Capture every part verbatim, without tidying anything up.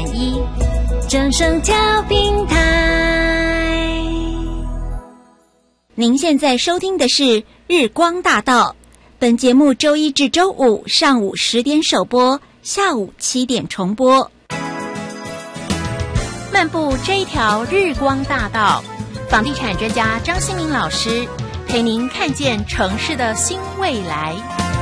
点一，正声调频台。 您现在收听的是日光大道，本节目周一至周五上午十点首播，下午七点重播。 漫步这一条日光大道，房地产专家张新民老师陪您看见城市的新未来。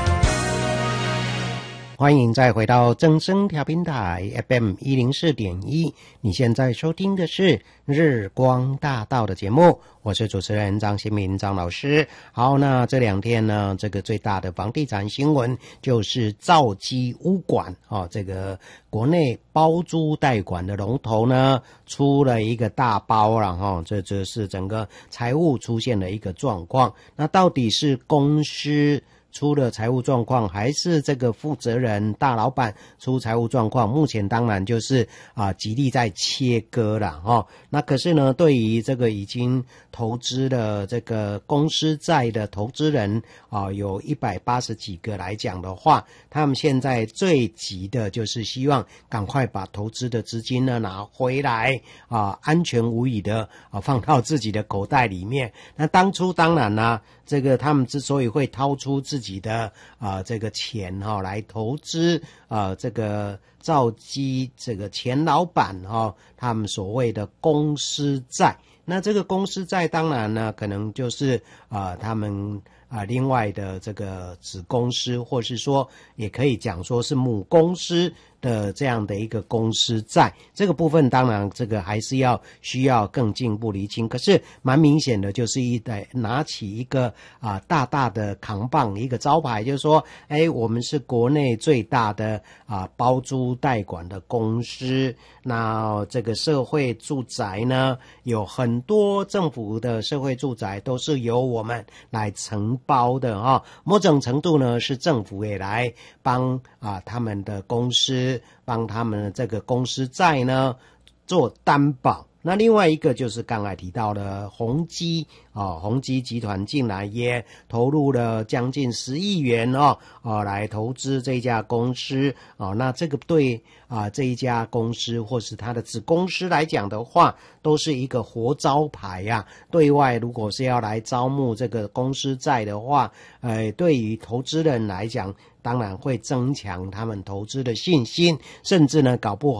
欢迎再回到正声调频台 F M 一零四点一，你现在收听的是日光大道的节目，我是主持人张新民张老师。好，那这两天呢，这个最大的房地产新闻就是兆基屋管哦，这个国内包租代管的龙头呢出了一个大包了哈、哦，这就是整个财务出现了一个状况。那到底是公司出了财务状况，还是这个负责人大老板出财务状况？目前当然就是啊，极力在切割了哈、哦。那可是呢，对于这个已经投资的这个公司债的投资人啊，有一百八十几个来讲的话，他们现在最急的就是希望赶快把投资的资金呢拿回来啊，安全无虞的啊放到自己的口袋里面。那当初当然呢、啊，这个他们之所以会掏出自己的啊这个钱哈、哦、来投资啊这个兆基这个前老板哈、哦、他们所谓的公司债，那这个公司债当然呢可能就是啊他们啊另外的这个子公司，或是说也可以讲说是母公司的这样的一个公司债，这个部分当然这个还是要需要更进一步厘清。可是蛮明显的就是一代拿起一个啊大大的扛棒，一个招牌，就是说哎我们是国内最大的啊包租代管的公司。那这个社会住宅呢有很多政府的社会住宅都是由我们来承包的啊、哦，某种程度呢是政府也来帮啊他们的公司帮他们的这个公司债呢做担保。那另外一个就是刚才提到的宏基哦，宏基集团竟然也投入了将近十亿元哦，哦来投资这家公司哦。那这个对啊这一家公司或是它的子公司来讲的话，都是一个活招牌呀、啊。对外如果是要来招募这个公司债的话，呃，对于投资人来讲，当然会增强他们投资的信心，甚至呢搞不好